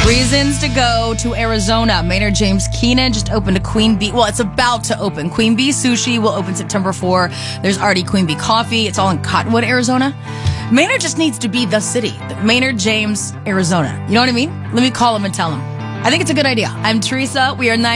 Reasons to go to Arizona. Maynard James Keenan just opened a Queen Bee. Well, it's about to open. Queen Bee Sushi will open September 4. There's already Queen Bee Coffee. It's all in Cottonwood, Arizona. Maynard just needs to be the city. Maynard James, Arizona. You know what I mean? Let me call him and tell him. I think it's a good idea. I'm Teresa. We are 9